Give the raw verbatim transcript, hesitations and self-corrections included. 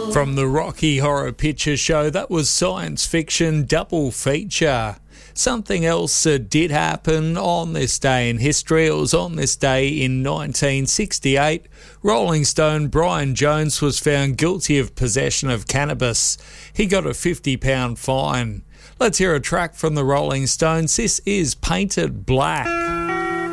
From the Rocky Horror Picture Show, that was science fiction double feature. Something else uh, did happen on this day in history. It was on this day in nineteen sixty-eight. Rolling Stone Brian Jones was found guilty of possession of cannabis. He got a fifty pound fine. Let's hear a track from the Rolling Stones. This is Painted Black.